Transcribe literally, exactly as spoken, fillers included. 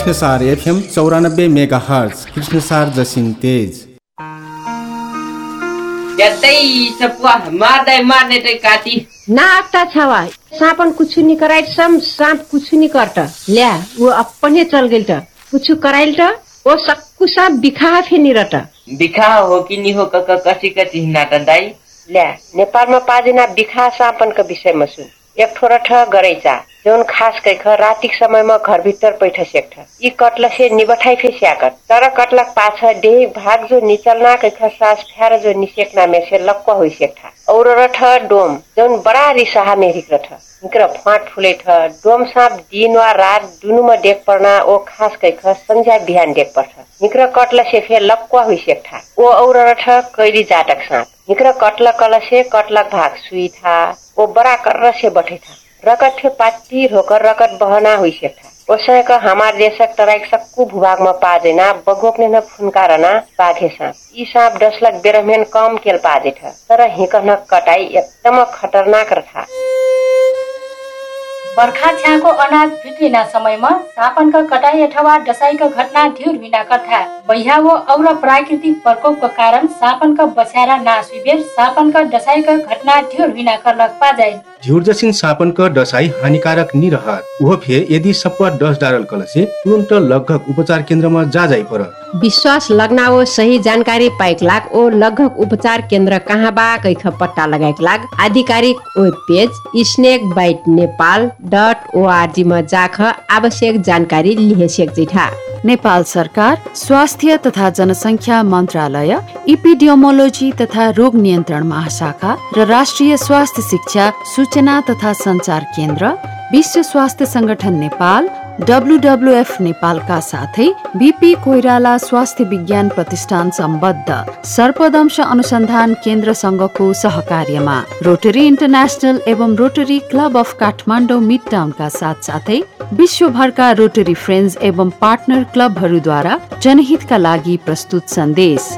Krishnasar FM चौरानब्बे mega hertz Krishnasar जसिन तेज जतै सपुआ मार्दै मार्ने त काटी ना आत्ता छवा सापन कुछ नहीं कराइट सम सांप कुछ नहीं करता ल्या वो अपने चल गेल त कुछ कराइल त वो सक्कु सांप बिखा फेनि रट बिखा हो कि नि हो क कसी कति नाटा दाइ ल्या नेपालमा पाजना बिखा सापनको विषयमा सुन एक थोड़ा ठ गरैचा जौन खास कैख रातिक समयमा घरभित्र पैठ सेक्ठ यी कटलसे निबठाइ फे स्याकट तर कटलक पाछ डेही भाग जो निचलना कैख सास फ्यार जो निसेक्ना मेसे लक्क होइ सेक्ठा और रठ डोम जौन बडा रिसाहा मेरिक रठ निकर फाट फुले ठ डोम साप दिन वा रात दुनुमा डेक पर्ना ओ खास कैख संझा बिहान डेक पर्छ निकर कटलसे फे लक्क होइ सेक्ठा ओ और रठ कैली जाटक साप निकर कटल कलसे कटलक भाग सुई था ओ बड़ा कर से बठे था रकट थे पाती होकर रकट बहना हुई से था ओसे का हमार देशक तराइक सक्कु भूभाग में पाजेना बगोकने न फुनकारना बाघे सांप ई सांप दस लाख बेरमेन कम केल पाजे था तर हिकन कटाई एकदम खतरनाक रहा बर्खा छ्याको अनाज भित्रिना समयमा सापनका कटाई अथवा डसाईका घटना ढिउर हुना कथा बैहा व और प्राकृतिक प्रकोपको कारण सापनका बस्यारा नासुबेर सापनका डसाईका घटना ढिउर हुना कर्लक पाजाइ ढिउर जसिन सापनका डसाई हानिकारक नि रहत उहो फे यदि सप्पा डस डारल कलसे तुरन्त लगभग उपचार केन्द्रमा जा जाइ पर विश्वास लगना ओ सही जानकारी पाइक लाग ओ लगभग उपचार केन्द्र कहाँ बा कैख पट्टा लगाइक लाग आधिकारिक web page snake bite Nepal dot ORG मा जाख आवश्यक जानकारी लिहे सेक जिठा। नेपाल सरकार स्वास्थ्य तथा जनसङ्ख्या मन्त्रालय इपिडियोमोलोजी तथा रोग नियन्त्रण महाशाखा र राष्ट्रिय स्वास्थ्य शिक्षा सूचना तथा सञ्चार केन्द्र विश्व स्वास्थ्य संगठन नेपाल डब्लुडब्लुएफ नेपालका साथै बीपी कोइराला स्वास्थ्य विज्ञान प्रतिष्ठान सम्बद्ध सर्पदंश अनुसन्धान केन्द्रसँगको सहकार्यमा रोटरी इन्टरनेशनल एवं rotary club of Kathmandu mid टाउनका साथ साथै विश्वभरका रोटरी फ्रेन्ड्स एवं पार्टनर क्लबहरूद्वारा जनहितका लागि प्रस्तुत सन्देश।